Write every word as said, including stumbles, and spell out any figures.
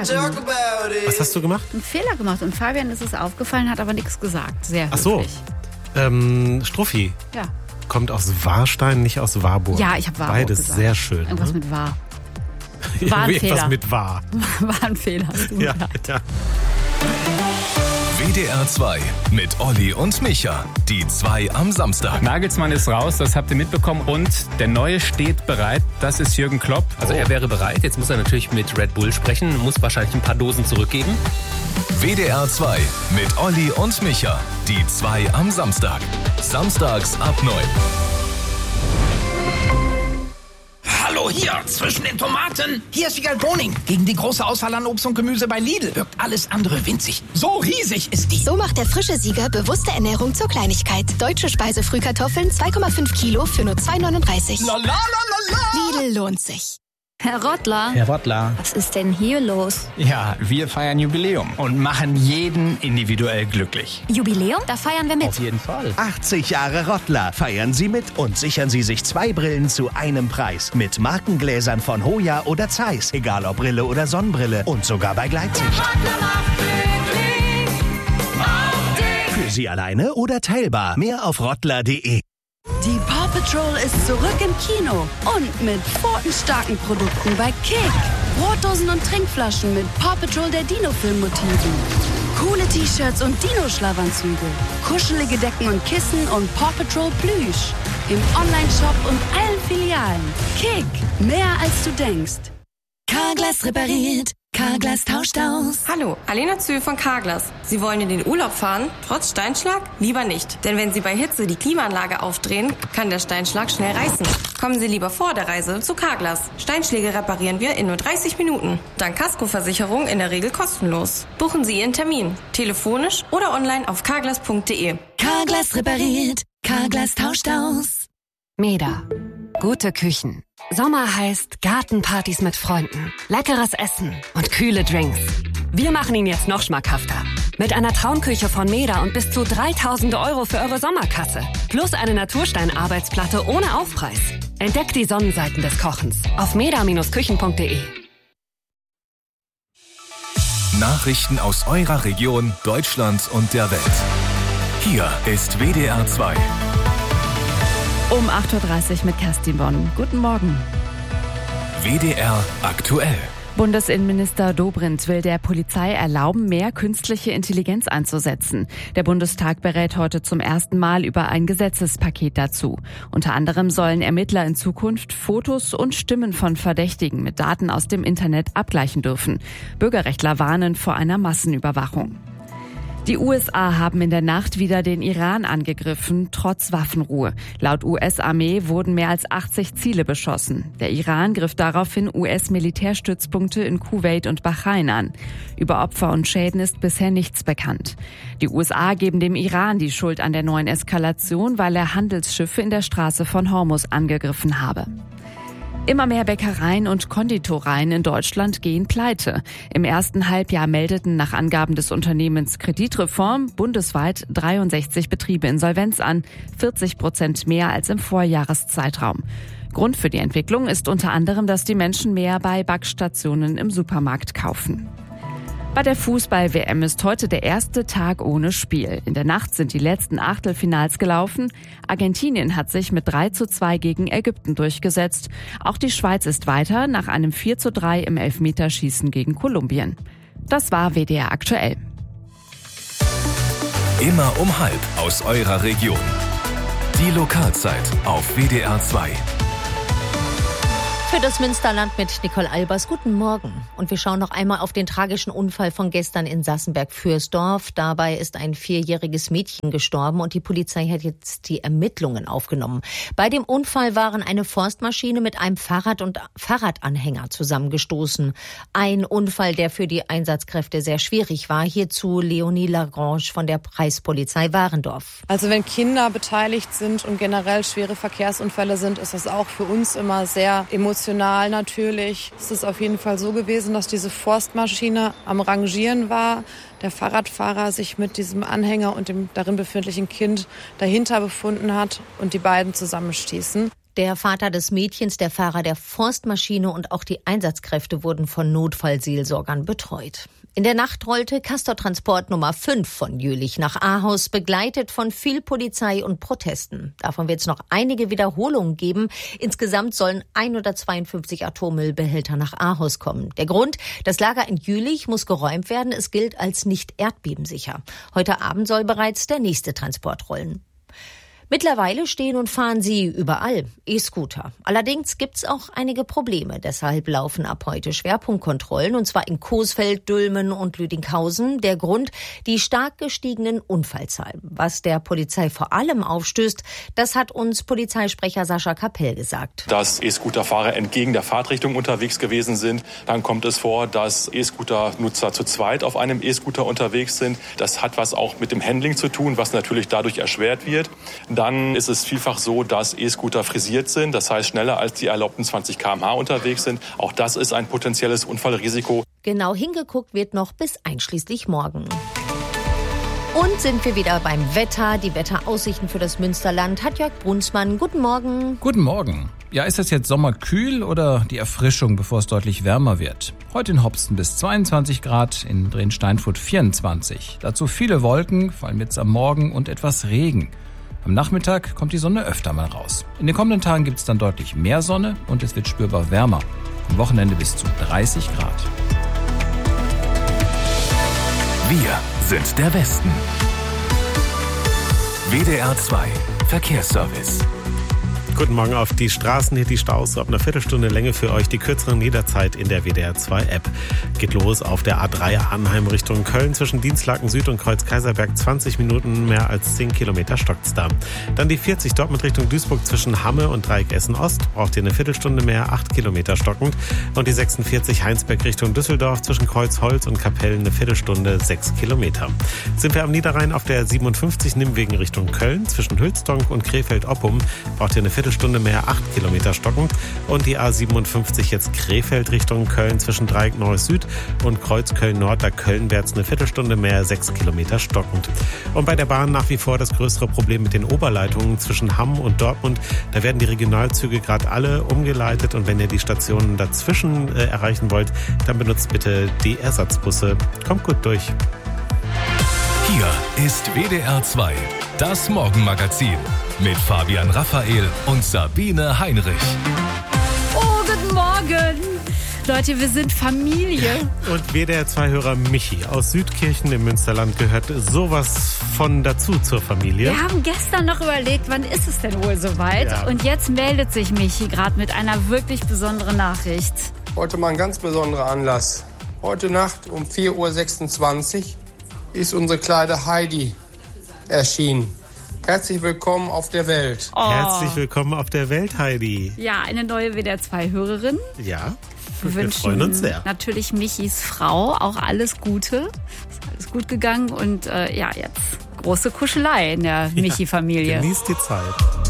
Fehler gemacht. Was hast du gemacht? Einen Fehler gemacht und Fabian ist es aufgefallen, hat aber nichts gesagt. Sehr Ach so. höflich. Ähm, Struffi. Ja. Kommt aus Warstein, nicht aus Warburg. Ja, ich habe Warburg Beides gesagt. sehr schön. Irgendwas ne? mit War. War ein Irgendwas Fehler. mit War. War ein Fehler. hast du Ja, gesagt. ja. W D R zwei mit Olli und Micha. Die zwei am Samstag. Nagelsmann ist raus, das habt ihr mitbekommen. Und der Neue steht bereit. Das ist Jürgen Klopp. Also er wäre bereit. Jetzt muss er natürlich mit Red Bull sprechen. Muss wahrscheinlich ein paar Dosen zurückgeben. W D R zwei mit Olli und Micha. Die zwei am Samstag. Samstags ab neun. Hallo hier, zwischen den Tomaten. Hier ist Wiegald Boning. Gegen die große Auswahl an Obst und Gemüse bei Lidl wirkt alles andere winzig. So riesig ist die. So macht der frische Sieger bewusste Ernährung zur Kleinigkeit. Deutsche Speisefrühkartoffeln zwei Komma fünf Kilo für nur zwei neununddreißig. La la la la la. Lidl lohnt sich. Herr Rottler, Herr Rottler. was ist denn hier los? Ja, wir feiern Jubiläum und machen jeden individuell glücklich. Jubiläum? Da feiern wir mit. Auf jeden Fall. achtzig Jahre Rottler. Feiern Sie mit und sichern Sie sich zwei Brillen zu einem Preis. Mit Markengläsern von Hoya oder Zeiss. Egal ob Brille oder Sonnenbrille. Und sogar bei Gleitsicht. Für Sie alleine oder teilbar. Mehr auf rottler punkt de. Die Paw Patrol ist zurück im Kino und mit pfotenstarken Produkten bei Kick. Brotdosen und Trinkflaschen mit Paw Patrol der Dino-Film-Motiven. Coole T-Shirts und Dino-Schlafanzüge. Kuschelige Decken und Kissen und Paw Patrol Plüsch. Im Online-Shop und allen Filialen. Kick, mehr als du denkst. Carglass repariert. Carglass tauscht aus. Hallo, Alena Zühl von Carglass. Sie wollen in den Urlaub fahren, trotz Steinschlag? Lieber nicht. Denn wenn Sie bei Hitze die Klimaanlage aufdrehen, kann der Steinschlag schnell reißen. Kommen Sie lieber vor der Reise zu Carglass. Steinschläge reparieren wir in nur dreißig Minuten. Dank Kaskoversicherung in der Regel kostenlos. Buchen Sie Ihren Termin. Telefonisch oder online auf carglass punkt de. Carglass repariert. Carglass tauscht aus. Meda. Gute Küchen. Sommer heißt Gartenpartys mit Freunden, leckeres Essen und kühle Drinks. Wir machen ihn jetzt noch schmackhafter. Mit einer Traumküche von Meda und bis zu dreitausend Euro für eure Sommerkasse. Plus eine Naturstein-Arbeitsplatte ohne Aufpreis. Entdeckt die Sonnenseiten des Kochens auf meda Bindestrich küchen punkt de. Nachrichten aus eurer Region, Deutschland und der Welt. Hier ist W D R zwei. Um acht Uhr dreißig mit Kerstin Bonn. Guten Morgen. W D R aktuell. Bundesinnenminister Dobrindt will der Polizei erlauben, mehr künstliche Intelligenz einzusetzen. Der Bundestag berät heute zum ersten Mal über ein Gesetzespaket dazu. Unter anderem sollen Ermittler in Zukunft Fotos und Stimmen von Verdächtigen mit Daten aus dem Internet abgleichen dürfen. Bürgerrechtler warnen vor einer Massenüberwachung. Die U S A haben in der Nacht wieder den Iran angegriffen, trotz Waffenruhe. Laut U S-Armee wurden mehr als achtzig Ziele beschossen. Der Iran griff daraufhin U S-Militärstützpunkte in Kuwait und Bahrain an. Über Opfer und Schäden ist bisher nichts bekannt. Die U S A geben dem Iran die Schuld an der neuen Eskalation, weil er Handelsschiffe in der Straße von Hormuz angegriffen habe. Immer mehr Bäckereien und Konditoreien in Deutschland gehen pleite. Im ersten Halbjahr meldeten nach Angaben des Unternehmens Kreditreform bundesweit dreiundsechzig Betriebe Insolvenz an, vierzig Prozent mehr als im Vorjahreszeitraum. Grund für die Entwicklung ist unter anderem, dass die Menschen mehr bei Backstationen im Supermarkt kaufen. Bei der Fußball-W M ist heute der erste Tag ohne Spiel. In der Nacht sind die letzten Achtelfinals gelaufen. Argentinien hat sich mit drei zu zwei gegen Ägypten durchgesetzt. Auch die Schweiz ist weiter nach einem vier zu drei im Elfmeterschießen gegen Kolumbien. Das war W D R aktuell. Immer um halb aus eurer Region. Die Lokalzeit auf W D R zwei. Für das Münsterland mit Nicole Albers. Guten Morgen. Und wir schauen noch einmal auf den tragischen Unfall von gestern in Sassenberg-Fürstdorf. Dabei ist ein vierjähriges Mädchen gestorben und die Polizei hat jetzt die Ermittlungen aufgenommen. Bei dem Unfall waren eine Forstmaschine mit einem Fahrrad und Fahrradanhänger zusammengestoßen. Ein Unfall, der für die Einsatzkräfte sehr schwierig war. Hierzu Leonie Lagrange von der Kreispolizei Warendorf. Also wenn Kinder beteiligt sind und generell schwere Verkehrsunfälle sind, ist das auch für uns immer sehr emotional. Emotional natürlich. Es ist auf jeden Fall so gewesen, dass diese Forstmaschine am Rangieren war. Der Fahrradfahrer sich mit diesem Anhänger und dem darin befindlichen Kind dahinter befunden hat und die beiden zusammenstießen. Der Vater des Mädchens, der Fahrer der Forstmaschine und auch die Einsatzkräfte wurden von Notfallseelsorgern betreut. In der Nacht rollte Castor-Transport Nummer fünf von Jülich nach Ahaus, begleitet von viel Polizei und Protesten. Davon wird es noch einige Wiederholungen geben. Insgesamt sollen hundertzweiundfünfzig Atommüllbehälter nach Ahaus kommen. Der Grund, das Lager in Jülich muss geräumt werden. Es gilt als nicht erdbebensicher. Heute Abend soll bereits der nächste Transport rollen. Mittlerweile stehen und fahren sie überall E-Scooter. Allerdings gibt's auch einige Probleme. Deshalb laufen ab heute Schwerpunktkontrollen, und zwar in Coesfeld, Dülmen und Lüdinghausen. Der Grund, die stark gestiegenen Unfallzahlen. Was der Polizei vor allem aufstößt, das hat uns Polizeisprecher Sascha Kapell gesagt. Dass E-Scooter-Fahrer entgegen der Fahrtrichtung unterwegs gewesen sind. Dann kommt es vor, dass E-Scooter-Nutzer zu zweit auf einem E-Scooter unterwegs sind. Das hat was auch mit dem Handling zu tun, was natürlich dadurch erschwert wird. Dann ist es vielfach so, dass E-Scooter frisiert sind, das heißt schneller als die erlaubten zwanzig Kilometer pro Stunde unterwegs sind. Auch das ist ein potenzielles Unfallrisiko. Genau hingeguckt wird noch bis einschließlich morgen. Und sind wir wieder beim Wetter. Die Wetteraussichten für das Münsterland hat Jörg Brunsmann. Guten Morgen. Guten Morgen. Ja, ist das jetzt sommerkühl oder die Erfrischung, bevor es deutlich wärmer wird? Heute in Hopsten bis zweiundzwanzig Grad, in Drehn-Steinfurt vierundzwanzig. Dazu viele Wolken, vor allem jetzt am Morgen, und etwas Regen. Am Nachmittag kommt die Sonne öfter mal raus. In den kommenden Tagen gibt es dann deutlich mehr Sonne und es wird spürbar wärmer. Am Wochenende bis zu dreißig Grad. Wir sind der Westen. W D R zwei Verkehrsservice. Guten Morgen. Auf die Straßen hier die Staus, so ab einer Viertelstunde Länge für euch, die kürzeren jederzeit in der W D R zwei App. Geht los auf der A drei Arnheim Richtung Köln zwischen Dienstlaken Süd und Kreuz Kaiserberg, zwanzig Minuten, mehr als zehn Kilometer stockt's da. Dann die vierzig Dortmund Richtung Duisburg zwischen Hamme und Dreieck Essen Ost, braucht ihr eine Viertelstunde mehr, acht Kilometer stockend. Und die sechsundvierzig Heinsberg Richtung Düsseldorf zwischen Kreuzholz und Kapellen eine Viertelstunde, sechs Kilometer. Sind wir am Niederrhein auf der siebenundfünfzig Nimwegen Richtung Köln zwischen Hülsdonk und Krefeld-Oppum, braucht ihr eine Viertelstunde mehr, acht Kilometer stockend. Und die A siebenundfünfzig jetzt Krefeld Richtung Köln zwischen Dreieck Neues Süd und Kreuz Köln Nord, da Kölnwärts eine Viertelstunde mehr, sechs Kilometer stockend. Und bei der Bahn nach wie vor das größere Problem mit den Oberleitungen zwischen Hamm und Dortmund. Da werden die Regionalzüge gerade alle umgeleitet, und wenn ihr die Stationen dazwischen äh, erreichen wollt, dann benutzt bitte die Ersatzbusse. Kommt gut durch. Hier ist W D R zwei, das Morgenmagazin mit Fabian Raphael und Sabine Heinrich. Oh, guten Morgen. Leute, wir sind Familie. Und W D R zwei-Hörer Michi aus Südkirchen im Münsterland gehört sowas von dazu zur Familie. Wir haben gestern noch überlegt, wann ist es denn wohl soweit? Ja. Und jetzt meldet sich Michi gerade mit einer wirklich besonderen Nachricht. Heute mal ein ganz besonderer Anlass. Heute Nacht um vier Uhr sechsundzwanzig ist unsere kleine Heidi erschienen. Herzlich willkommen auf der Welt. Oh. Herzlich willkommen auf der Welt, Heidi. Ja, eine neue W D R zwei-Hörerin. Ja, wir, wir wünschen freuen uns sehr. Natürlich Michis Frau auch alles Gute. Ist alles gut gegangen und äh, ja, jetzt große Kuschelei in der Michi-Familie. Ja, genießt die Zeit.